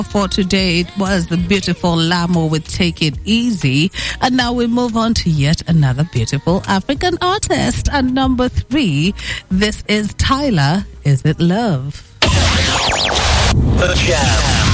for today. It was the beautiful Lamo with Take It Easy. And now we move on to yet another beautiful African artist. And number 3, this is Tyla, Is It Love? The Jam.